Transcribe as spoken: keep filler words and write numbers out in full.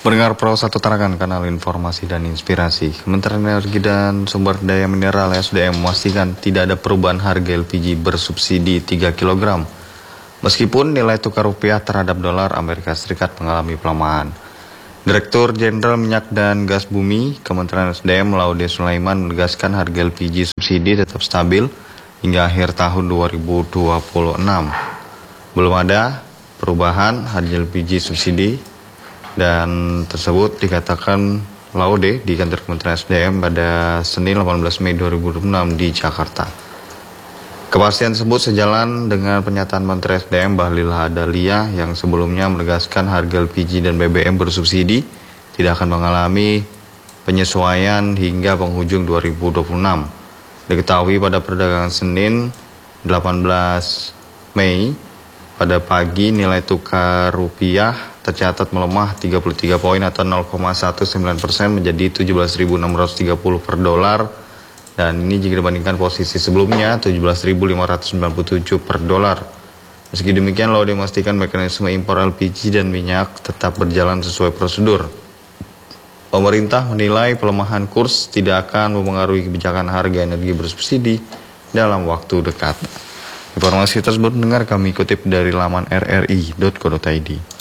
Pendengar Pro satu Tarakan, kanal informasi dan inspirasi. Kementerian Energi dan Sumber Daya Mineral S D M memastikan tidak ada perubahan harga L P G bersubsidi tiga kilogram. Meskipun nilai tukar rupiah terhadap dolar Amerika Serikat mengalami pelemahan. Direktur Jenderal Minyak dan Gas Bumi Kementerian S D M Laude Sulaiman menegaskan harga L P G subsidi tetap stabil hingga akhir tahun dua ribu dua puluh enam. Belum ada perubahan harga L P G subsidi, dan tersebut dikatakan Laude di kantor Kementerian S D M pada Senin delapan belas Mei dua ribu dua puluh enam di Jakarta. Kepastian tersebut sejalan dengan pernyataan Menteri S D M Bahlil Lahadalia yang sebelumnya menegaskan harga L P G dan B B M bersubsidi tidak akan mengalami penyesuaian hingga penghujung dua ribu dua puluh enam. Diketahui pada perdagangan Senin delapan belas Mei pada pagi nilai tukar rupiah tercatat melemah tiga puluh tiga poin atau nol koma sembilan satu persen menjadi tujuh belas ribu enam ratus tiga puluh per dolar, dan ini jika dibandingkan posisi sebelumnya tujuh belas ribu lima ratus sembilan puluh tujuh per dolar. Meski demikian, Laude memastikan mekanisme impor L P G dan minyak tetap berjalan sesuai prosedur. Pemerintah menilai pelemahan kurs tidak akan mempengaruhi kebijakan harga energi bersubsidi dalam waktu dekat. Informasi tersebut dengar kami kutip dari laman r r i dot co dot i d.